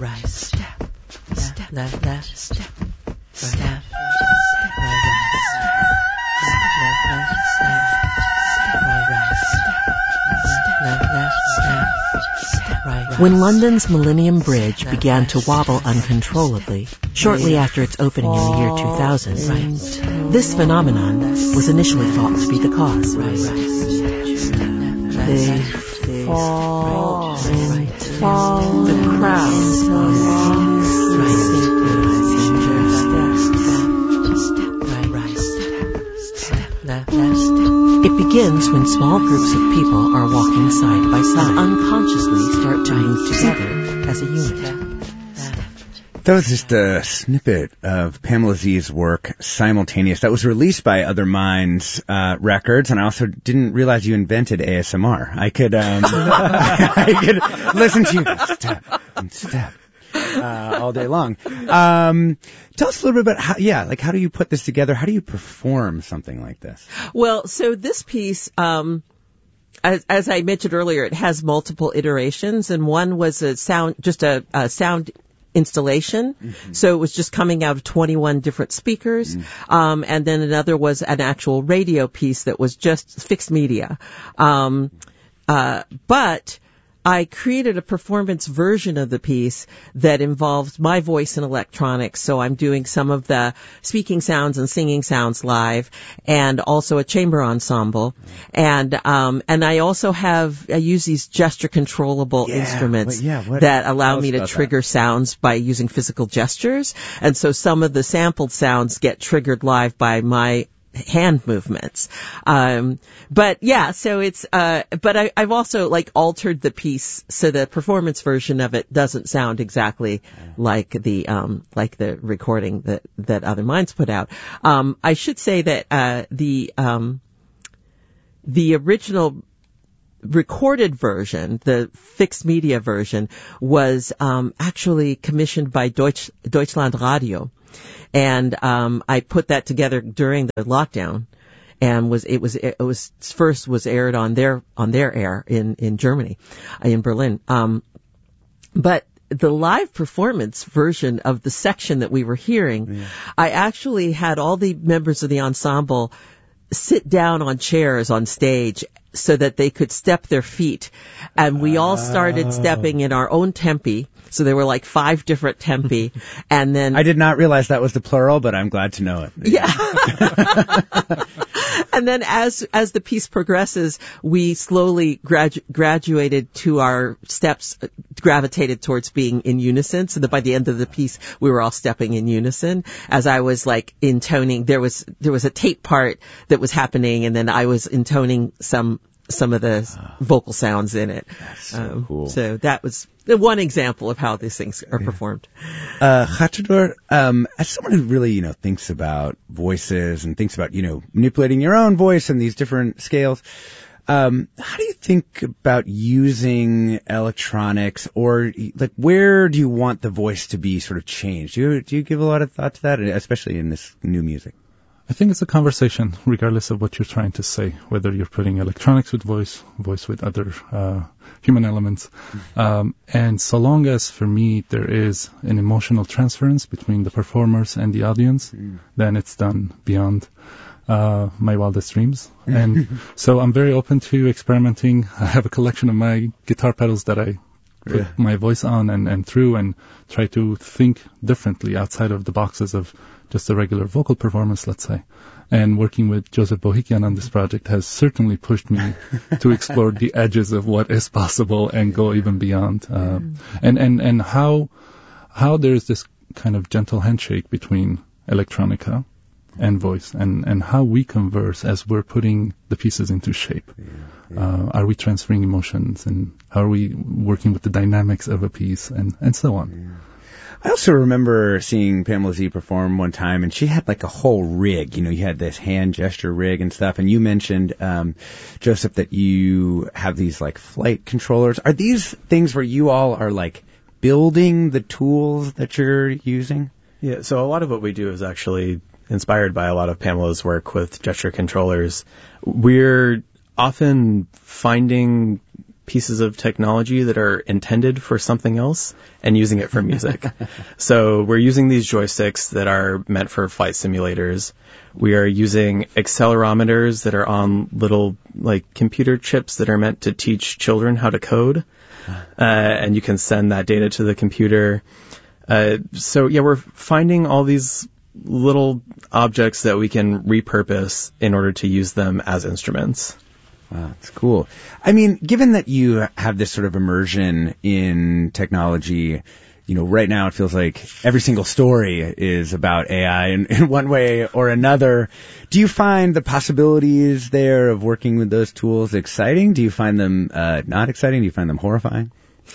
right, step, step, left, left, step, step, right, right, left, left, step, right, right, step, left, left, step, right, right. When London's Millennium Bridge began to wobble uncontrollally, shortly after its opening in the year 2000, this phenomenon was initially thought to be the cause. They fall, the crowd It begins when small groups of people are walking side by side, unconsciously start to move together as a unit. That was just a snippet of Pamela Z's work, Simultaneous. That was released by Other Minds Records, and I also didn't realize you invented ASMR. I could I could listen to you step and step all day long. Tell us a little bit about how do you put this together? How do you perform something like this? Well, so this piece, as I mentioned earlier, it has multiple iterations, and one was a sound installation. Mm-hmm. So it was just coming out of 21 different speakers. Mm-hmm. And then another was an actual radio piece that was just fixed media. But I created a performance version of the piece that involved my voice and electronics. So I'm doing some of the speaking sounds and singing sounds live, and also a chamber ensemble. And I also I use these gesture controllable instruments that allow me to trigger sounds by using physical gestures. And so some of the sampled sounds get triggered live by my hand movements. But it's, but I've also altered the piece so the performance version of it doesn't sound exactly like the recording that Other Minds put out. I should say that, the original recorded version, the fixed media version, was, actually commissioned by Deutschland Radio. And I put that together during the lockdown, and it was first aired on their air in Germany, in Berlin. But the live performance version of the section that we were hearing, I actually had all the members of the ensemble sit down on chairs on stage so that they could step their feet, and we all started stepping in our own tempi. So there were 5 different tempi, and then I did not realize that was the plural, but I'm glad to know it. Yeah. And then as the piece progresses, we slowly graduated to our steps, gravitated towards being in unison, so that by the end of the piece, we were all stepping in unison. As I was intoning, there was a tape part that was happening, and then I was intoning some of the vocal sounds in it. That's so cool. So that was the one example of how these things are performed. Khachador, as someone who really, thinks about voices and thinks about, manipulating your own voice and these different scales, how do you think about using electronics, or where do you want the voice to be sort of changed? Do you give a lot of thought to that, especially in this new music? I think it's a conversation, regardless of what you're trying to say, whether you're putting electronics with voice with other human elements. And so long as, for me, there is an emotional transference between the performers and the audience, then it's done beyond my wildest dreams. And so I'm very open to experimenting. I have a collection of my guitar pedals that I put my voice on and through, and try to think differently outside of the boxes of just a regular vocal performance, let's say. And working with Joseph Bohikian on this project has certainly pushed me to explore the edges of what is possible and go even beyond. And how there's this kind of gentle handshake between electronica and voice, and how we converse as we're putting the pieces into shape. Are we transferring emotions, and how are we working with the dynamics of a piece, and so on. I also remember seeing Pamela Z perform one time, and she had a whole rig. You had this hand gesture rig and stuff, and you mentioned, Joseph, that you have these flight controllers. Are these things where you all are building the tools that you're using? Yeah, so a lot of what we do is actually inspired by a lot of Pamela's work with gesture controllers. We're often finding pieces of technology that are intended for something else and using it for music. So we're using these joysticks that are meant for flight simulators. We are using accelerometers that are on little like computer chips that are meant to teach children how to code. And you can send that data to the computer. So yeah, we're finding all these little objects that we can repurpose in order to use them as instruments. Wow, that's cool. I mean, given that you have this sort of immersion in technology, you know, right now it feels like every single story is about AI in one way or another. Do you find the possibilities there of working with those tools exciting? Do you find them not exciting? Do you find them horrifying?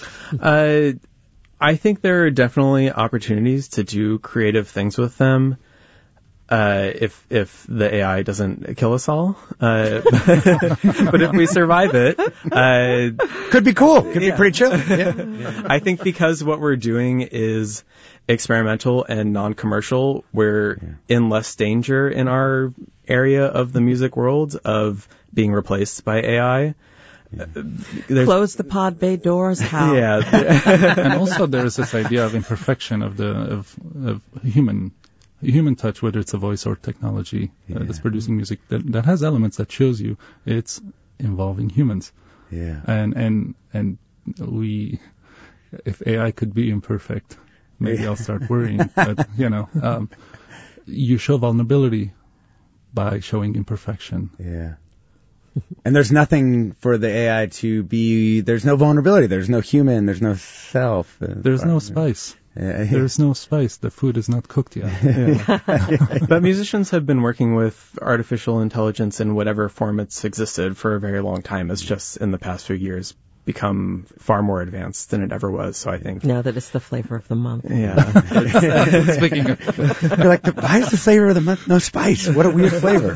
I think there are definitely opportunities to do creative things with them. If the AI doesn't kill us all. But if we survive it, could be cool. Could be pretty chill. Yeah. I think because what we're doing is experimental and non-commercial, we're in less danger in our area of the music world of being replaced by AI. Close the pod bay doors. How? Yeah. And also there's this idea of imperfection of human touch, whether it's a voice or technology that's producing music that has elements that shows you it's involving humans. Yeah. And we, if AI could be imperfect, maybe I'll start worrying. But you show vulnerability by showing imperfection. Yeah. And there's nothing for the AI to be. There's no vulnerability. There's no human. There's no self. There's no spice. There's no spice. The food is not cooked yet. But musicians have been working with artificial intelligence in whatever form it's existed for a very long time. It's just in the past few years become far more advanced than it ever was. So I think now that it's the flavor of the month. Yeah. Speaking of, you're like, why is the flavor of the month no spice? What a weird flavor.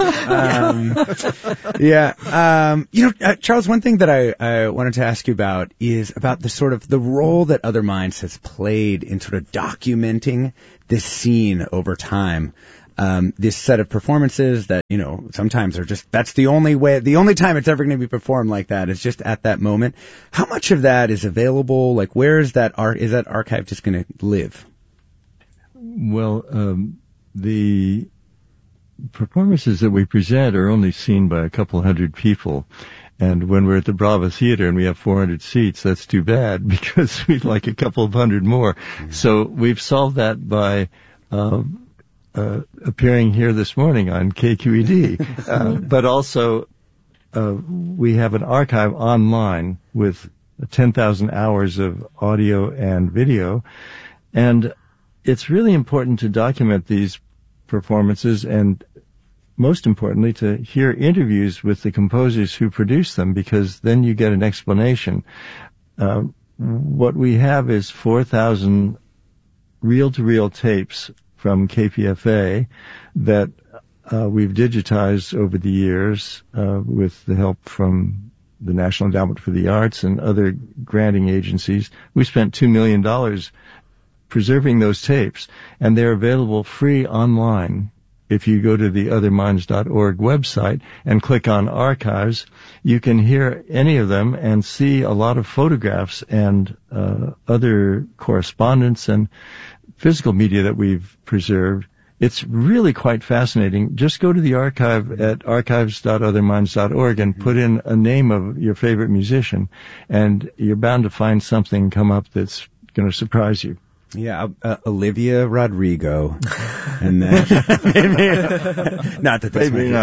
Charles, one thing that I wanted to ask you about is about the sort of the role that Other Minds has played in sort of documenting this scene over time. This set of performances that, sometimes are just, that's the only time it's ever going to be performed like that is just at that moment. How much of that is available? Like, where is that archive just going to live? Well, the performances that we present are only seen by a couple hundred people. And when we're at the Brava Theater and we have 400 seats, that's too bad because we'd like a couple of hundred more. So we've solved that by, appearing here this morning on KQED. But also, we have an archive online with 10,000 hours of audio and video. And it's really important to document these performances and most importantly to hear interviews with the composers who produce them because then you get an explanation. What we have is 4,000 reel-to-reel tapes from KPFA that we've digitized over the years with the help from the National Endowment for the Arts and other granting agencies. We spent $2 million preserving those tapes, and they're available free online. If you go to the otherminds.org website and click on archives, you can hear any of them and see a lot of photographs and other correspondence and physical media that we've preserved. It's really quite fascinating. Just go to the archive at archives.otherminds.org and put in a name of your favorite musician, and you're bound to find something come up that's going to surprise you. Yeah, Olivia Rodrigo, and then not that that's maybe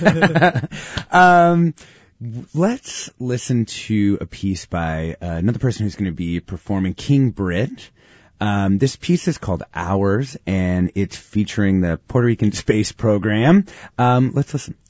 not. Let's listen to a piece by another person who's going to be performing, King Britt. This piece is called Hours, and it's featuring the Puerto Rican Space Program. Let's listen.